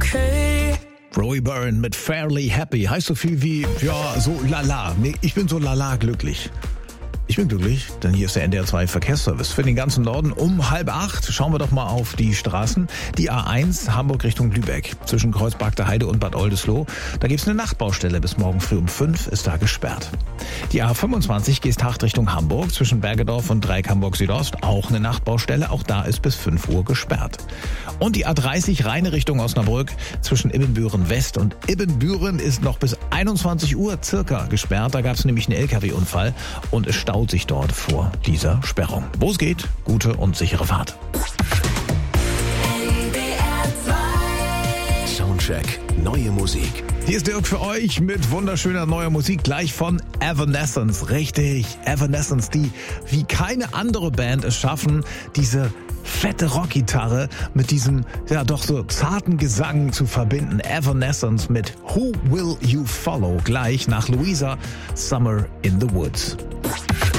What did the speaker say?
Roy Byrne mit Fairly Happy heißt so viel wie, ja, so lala. Nee, ich bin so lala glücklich. Ich bin glücklich, denn hier ist der NDR 2 Verkehrsservice für den ganzen Norden. Um 7:30 schauen wir doch mal auf die Straßen. Die A1 Hamburg Richtung Lübeck zwischen Kreuzberg der Heide und Bad Oldesloe. Da gibt's eine Nachtbaustelle. Bis morgen früh um 5 ist da gesperrt. Die A25 Geesthacht Richtung Hamburg zwischen Bergedorf und Dreieck Hamburg Südost. Auch eine Nachtbaustelle. Auch da ist bis 5 Uhr gesperrt. Und die A30 Rheine Richtung Osnabrück zwischen Ibbenbüren West und Ibbenbüren ist noch bis 21 Uhr circa gesperrt. Da gab's nämlich einen LKW-Unfall und es staut sich dort vor dieser Sperrung. Wo es geht, gute und sichere Fahrt. Soundcheck, neue Musik. Hier ist Dirk für euch mit wunderschöner neuer Musik, gleich von Evanescence. Richtig, Evanescence, die wie keine andere Band es schaffen, diese fette Rockgitarre mit diesem, ja doch so zarten Gesang zu verbinden. Evanescence mit Who Will You Follow? Gleich nach Louisa, Summer in the Woods.